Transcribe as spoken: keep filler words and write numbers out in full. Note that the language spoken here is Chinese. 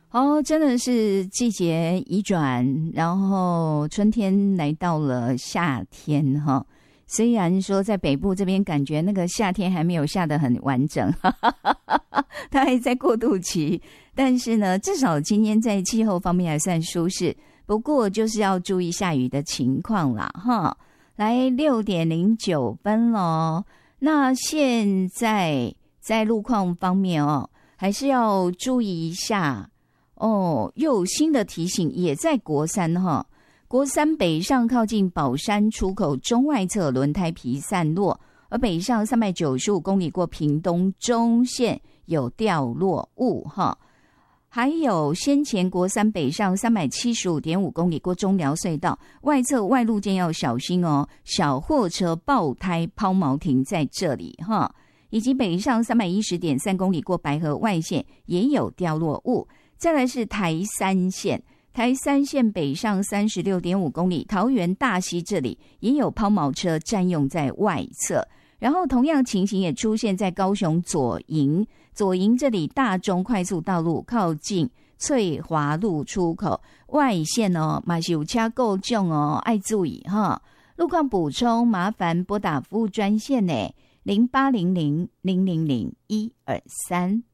哦，真的是季节移转，然后春天来到了夏天哈。虽然说在北部这边感觉那个夏天还没有下得很完整，哈哈哈哈，它还在过渡期，但是呢，至少今天在气候方面还算舒适。不过就是要注意下雨的情况啦，哈。来六点零九分咯，那现在在路况方面哦，还是要注意一下哦。又有新的提醒，也在国三哈。国三北上靠近宝山出口中外侧轮胎皮散落，而北上三百九十五公里过屏东中线有掉落物哈。还有先前国三北上 三百七十五点五公里过中寮隧道外侧外路间要小心哦，小货车爆胎抛锚停在这里哈。以及北上 三百一十点三公里过白河外线也有掉落物。再来是台三线，台三线北上 三十六点五公里桃园大溪这里也有抛锚车占用在外侧。然后同样情形也出现在高雄左营，左营这里大中快速道路靠近翠华路出口外线哦，嘛是有车够重哦，爱注意哈。路况补充麻烦拨打服务专线呢，零八零零零零零一二三。